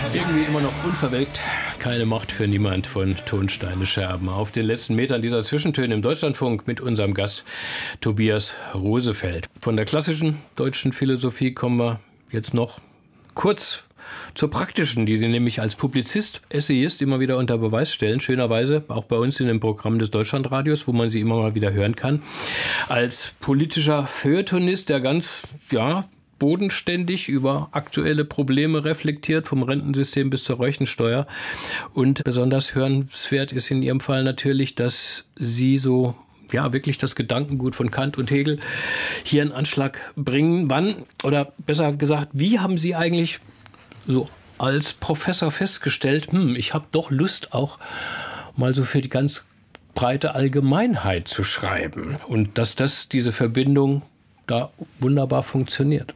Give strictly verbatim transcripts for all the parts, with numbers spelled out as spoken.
Irgendwie immer noch unverwelkt. Keine Macht für niemand von Tonsteine Scherben. Auf den letzten Metern dieser Zwischentöne im Deutschlandfunk mit unserem Gast Tobias Rosefeld. Von der klassischen deutschen Philosophie kommen wir jetzt noch kurz zur praktischen, die Sie nämlich als Publizist, Essayist immer wieder unter Beweis stellen. Schönerweise auch bei uns in dem Programm des Deutschlandradios, wo man Sie immer mal wieder hören kann. Als politischer Feuilletonist, der ganz, ja, bodenständig über aktuelle Probleme reflektiert, vom Rentensystem bis zur Rentensteuer. Und besonders hörenswert ist in Ihrem Fall natürlich, dass Sie so ja wirklich das Gedankengut von Kant und Hegel hier in Anschlag bringen. Wann, oder besser gesagt, wie haben Sie eigentlich so als Professor festgestellt, hm, ich habe doch Lust auch mal so für die ganz breite Allgemeinheit zu schreiben und dass das, diese Verbindung da wunderbar funktioniert?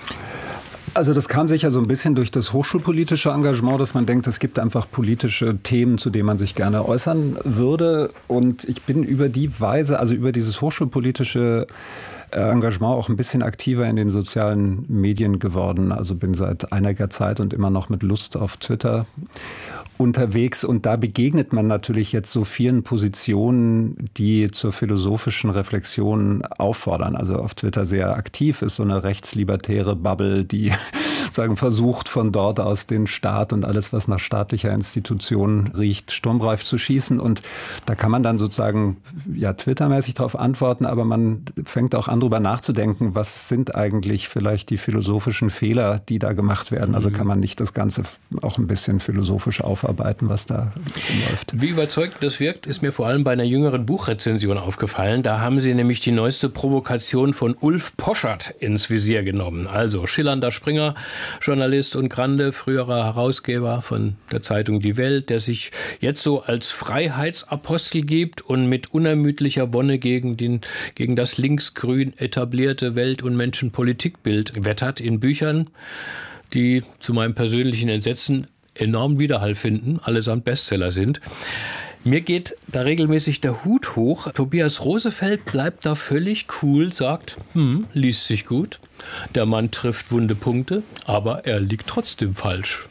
Also das kam sicher so ein bisschen durch das hochschulpolitische Engagement, dass man denkt, es gibt einfach politische Themen, zu denen man sich gerne äußern würde. Und ich bin über die Weise, also über dieses hochschulpolitische Engagement auch ein bisschen aktiver in den sozialen Medien geworden. Also bin seit einiger Zeit und immer noch mit Lust auf Twitter unterwegs. Und da begegnet man natürlich jetzt so vielen Positionen, die zur philosophischen Reflexion auffordern. Also auf Twitter sehr aktiv ist so eine rechtslibertäre Bubble, die sagen versucht, von dort aus den Staat und alles, was nach staatlicher Institution riecht, sturmreif zu schießen. Und da kann man dann sozusagen ja twittermäßig darauf antworten, aber man fängt auch an, darüber nachzudenken, was sind eigentlich vielleicht die philosophischen Fehler, die da gemacht werden. Also kann man nicht das Ganze auch ein bisschen philosophisch aufarbeiten, was da läuft. Wie überzeugend das wirkt, ist mir vor allem bei einer jüngeren Buchrezension aufgefallen. Da haben Sie nämlich die neueste Provokation von Ulf Poschardt ins Visier genommen. Also schillernder Springer, Journalist und Grande, früherer Herausgeber von der Zeitung Die Welt, der sich jetzt so als Freiheitsapostel gibt und mit unermüdlicher Wonne gegen, den, gegen das linksgrün etablierte Welt- und Menschenpolitikbild wettert in Büchern, die zu meinem persönlichen Entsetzen enormen Widerhall finden, allesamt Bestseller sind. Mir geht da regelmäßig der Hut hoch. Tobias Rosefeld bleibt da völlig cool, sagt, hm, liest sich gut. Der Mann trifft wunde Punkte, aber er liegt trotzdem falsch.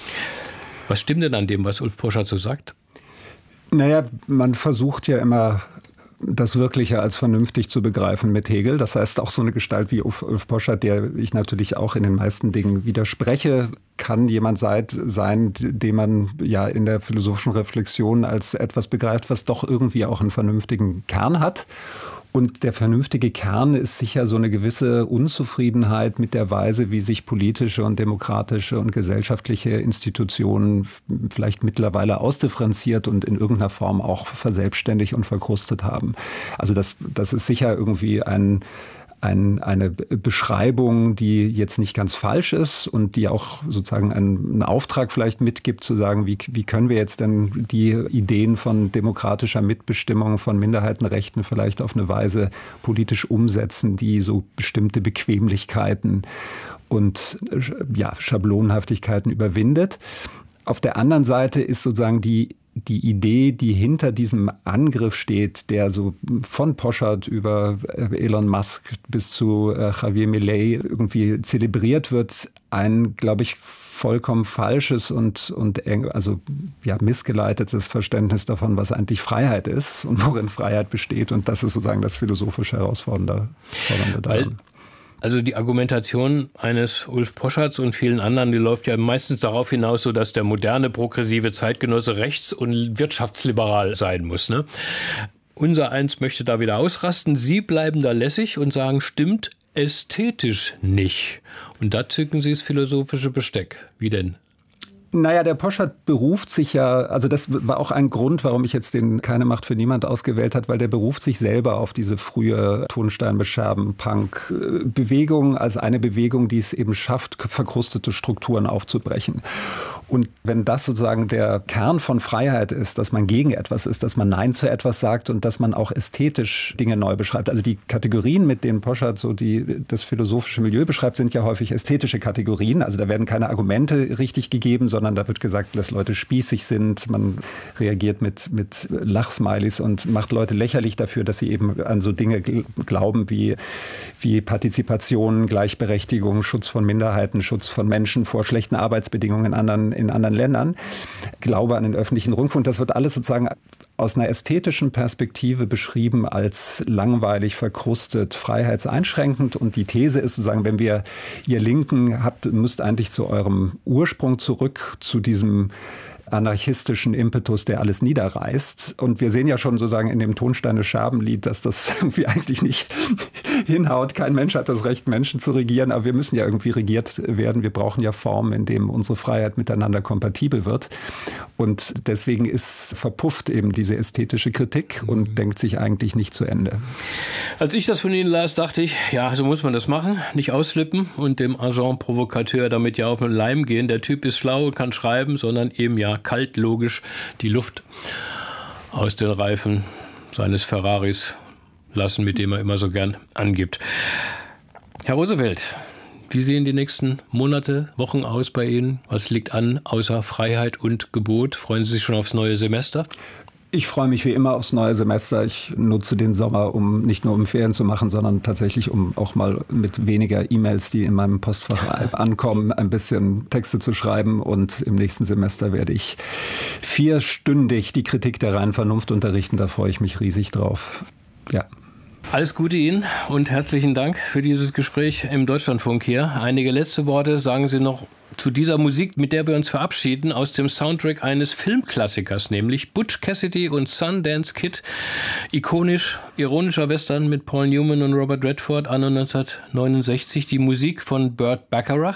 Was stimmt denn an dem, was Ulf Poschardt so sagt? Naja, man versucht ja immer, das Wirkliche als vernünftig zu begreifen mit Hegel. Das heißt, auch so eine Gestalt wie Ulf Poschardt, der ich natürlich auch in den meisten Dingen widerspreche, kann jemand sein, den man ja in der philosophischen Reflexion als etwas begreift, was doch irgendwie auch einen vernünftigen Kern hat. Und der vernünftige Kern ist sicher so eine gewisse Unzufriedenheit mit der Weise, wie sich politische und demokratische und gesellschaftliche Institutionen vielleicht mittlerweile ausdifferenziert und in irgendeiner Form auch verselbstständigt und verkrustet haben. Also das, das ist sicher irgendwie ein Ein, eine Beschreibung, die jetzt nicht ganz falsch ist und die auch sozusagen einen, einen Auftrag vielleicht mitgibt, zu sagen, wie, wie können wir jetzt denn die Ideen von demokratischer Mitbestimmung, von Minderheitenrechten vielleicht auf eine Weise politisch umsetzen, die so bestimmte Bequemlichkeiten und ja, Schablonenhaftigkeiten überwindet. Auf der anderen Seite ist sozusagen die Die Idee, die hinter diesem Angriff steht, der so von Poschardt über Elon Musk bis zu Javier Milei irgendwie zelebriert wird, ein, glaube ich, vollkommen falsches und, und also ja, missgeleitetes Verständnis davon, was eigentlich Freiheit ist und worin Freiheit besteht. Und das ist sozusagen das philosophisch Herausfordernde daran. Also die Argumentation eines Ulf Poschardts und vielen anderen, die läuft ja meistens darauf hinaus, so dass der moderne, progressive Zeitgenosse rechts- und wirtschaftsliberal sein muss, ne? Unser Eins möchte da wieder ausrasten. Sie bleiben da lässig und sagen, stimmt ästhetisch nicht. Und da zücken Sie das philosophische Besteck. Wie denn? Naja, der Poschardt beruft sich ja, also das war auch ein Grund, warum ich jetzt den Keine Macht für niemand ausgewählt habe, weil der beruft sich selber auf diese frühe Tonstein-Bescherben-Punk-Bewegung als eine Bewegung, die es eben schafft, verkrustete Strukturen aufzubrechen. Und wenn das sozusagen der Kern von Freiheit ist, dass man gegen etwas ist, dass man Nein zu etwas sagt und dass man auch ästhetisch Dinge neu beschreibt. Also die Kategorien, mit denen Poschardt so die, das philosophische Milieu beschreibt, sind ja häufig ästhetische Kategorien. Also da werden keine Argumente richtig gegeben, sondern da wird gesagt, dass Leute spießig sind. Man reagiert mit, mit Lachsmileys und macht Leute lächerlich dafür, dass sie eben an so Dinge glauben wie, wie Partizipation, Gleichberechtigung, Schutz von Minderheiten, Schutz von Menschen vor schlechten Arbeitsbedingungen in anderen in anderen Ländern. Glaube an den öffentlichen Rundfunk, das wird alles sozusagen aus einer ästhetischen Perspektive beschrieben als langweilig, verkrustet, freiheitseinschränkend. Und die These ist sozusagen, wenn wir, ihr Linken habt, müsst eigentlich zu eurem Ursprung zurück, zu diesem anarchistischen Impetus, der alles niederreißt. Und wir sehen ja schon sozusagen in dem Tonsteine-Scherben-Lied, dass das irgendwie eigentlich nicht hinhaut. Kein Mensch hat das Recht, Menschen zu regieren, aber wir müssen ja irgendwie regiert werden. Wir brauchen ja Formen, in denen unsere Freiheit miteinander kompatibel wird. Und deswegen ist verpufft eben diese ästhetische Kritik und denkt sich eigentlich nicht zu Ende. Als ich das von Ihnen las, dachte ich, ja, so muss man das machen, nicht ausflippen und dem Agent Provocateur damit ja auf den Leim gehen. Der Typ ist schlau, kann schreiben, sondern eben ja kalt logisch die Luft aus den Reifen seines Ferraris lassen, mit dem er immer so gern angibt. Herr Roosevelt, wie sehen die nächsten Monate, Wochen aus bei Ihnen? Was liegt an, außer Freiheit und Gebot? Freuen Sie sich schon aufs neue Semester? Ich freue mich wie immer aufs neue Semester. Ich nutze den Sommer, um nicht nur um Ferien zu machen, sondern tatsächlich, um auch mal mit weniger E-Mails, die in meinem Postfach ankommen, ein bisschen Texte zu schreiben. Und im nächsten Semester werde ich vierstündig die Kritik der reinen Vernunft unterrichten. Da freue ich mich riesig drauf. Ja. Alles Gute Ihnen und herzlichen Dank für dieses Gespräch im Deutschlandfunk hier. Einige letzte Worte sagen Sie noch zu dieser Musik, mit der wir uns verabschieden, aus dem Soundtrack eines Filmklassikers, nämlich Butch Cassidy und Sundance Kid. Ikonisch, ironischer Western mit Paul Newman und Robert Redford, anno neunzehnhundertneunundsechzig. Die Musik von Burt Bacharach.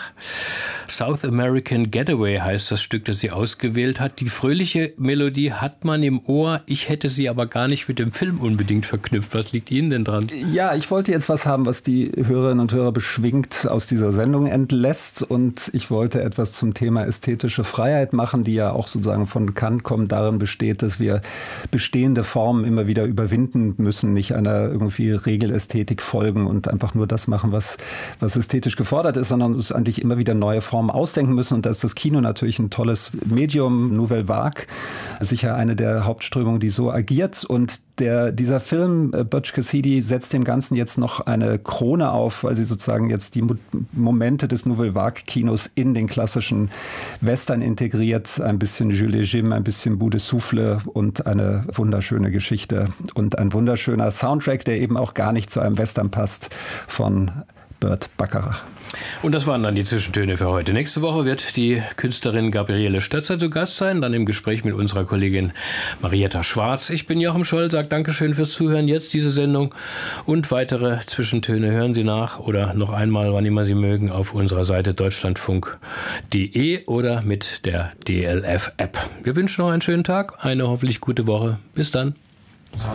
South American Getaway heißt das Stück, das sie ausgewählt hat. Die fröhliche Melodie hat man im Ohr. Ich hätte sie aber gar nicht mit dem Film unbedingt verknüpft. Was liegt Ihnen denn dran? Ja, ich wollte jetzt was haben, was die Hörerinnen und Hörer beschwingt aus dieser Sendung entlässt. Und ich wollte etwas zum Thema ästhetische Freiheit machen, die ja auch sozusagen von Kant kommt, darin besteht, dass wir bestehende Formen immer wieder überwinden müssen, nicht einer irgendwie Regelästhetik folgen und einfach nur das machen, was, was ästhetisch gefordert ist, sondern uns eigentlich immer wieder neue Formen ausdenken müssen. Und da ist das Kino natürlich ein tolles Medium, Nouvelle Vague, sicher eine der Hauptströmungen, die so agiert. Und Der, dieser Film, äh, Butch Cassidy, setzt dem Ganzen jetzt noch eine Krone auf, weil sie sozusagen jetzt die Mo- Momente des Nouvelle Vague-Kinos in den klassischen Western integriert. Ein bisschen Jules Jim, ein bisschen Bout de Souffle und eine wunderschöne Geschichte und ein wunderschöner Soundtrack, der eben auch gar nicht zu einem Western passt, von Burt Bacharach. Und das waren dann die Zwischentöne für heute. Nächste Woche wird die Künstlerin Gabriele Stötzer zu Gast sein, dann im Gespräch mit unserer Kollegin Marietta Schwarz. Ich bin Joachim Scholl, sage Dankeschön fürs Zuhören. Jetzt diese Sendung und weitere Zwischentöne hören Sie nach oder noch einmal, wann immer Sie mögen, auf unserer Seite deutschlandfunk punkt de oder mit der D L F-App. Wir wünschen noch einen schönen Tag, eine hoffentlich gute Woche. Bis dann.